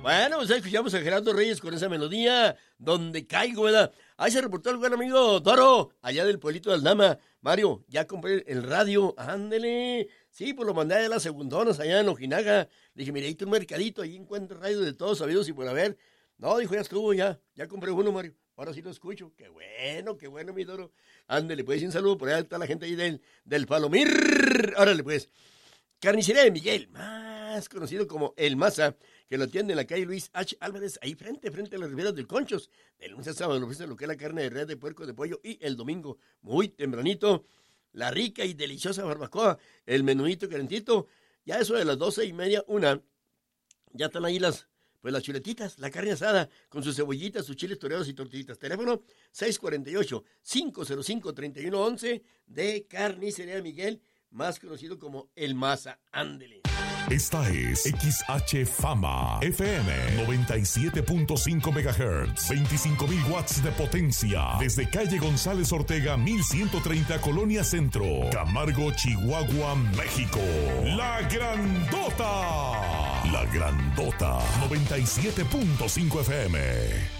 Bueno, pues escuchamos a Gerardo Reyes con esa melodía, donde caigo, ¿verdad? Ahí se reportó el buen amigo Toro, allá del pueblito de Aldama. Mario, ya compré el radio, ándele. Sí, pues lo mandé a las segundonas allá en Ojinaga. Le dije, mire, ahí está un mercadito, ahí encuentro radio de todos sabidos y por haber. No, dijo, ya estuvo, ya compré uno, Mario. Ahora sí lo escucho. Qué bueno, mi Toro. Ándele, pues, un saludo por allá está la gente ahí del Palomir. Órale, pues. Carnicería de Miguel, más conocido como El Maza, que lo atiende en la calle Luis H. Álvarez, ahí frente a las riberas del Conchos. De lunes a sábado lo ofrece lo que es la carne de res, de puerco, de pollo, y el domingo, muy tempranito, la rica y deliciosa barbacoa, el menudito calentito. Ya eso de las 12:30, 1, ya están ahí las chuletitas, la carne asada, con sus cebollitas, sus chiles toreados y tortillitas. Teléfono 648-505-3111 de Carnicería Miguel, más conocido como El Maza. Ándele. Esta es XH Fama FM 97.5 MHz, 25,000 watts de potencia, desde calle González Ortega 1130, Colonia Centro, Camargo, Chihuahua, México. La Grandota 97.5 FM.